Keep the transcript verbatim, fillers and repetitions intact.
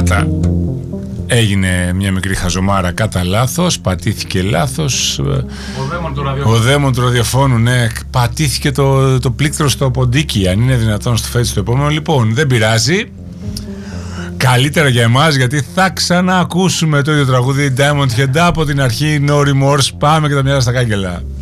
Κατά. Έγινε μια μικρή χαζομάρα κατά λάθος, πατήθηκε λάθος. Ο δαίμον του ραδιοφώνου. Ο δαίμον του ραδιοφώνου, ναι, πατήθηκε το, το πλήκτρο στο ποντίκι. Αν είναι δυνατόν στο φέτσι το επόμενο. Λοιπόν, δεν πειράζει. Καλύτερα για εμάς, γιατί θα ξαναακούσουμε το ίδιο τραγούδι Diamond Head από την αρχή. No remorse. Πάμε και τα μοιάζει στα κάγκελα.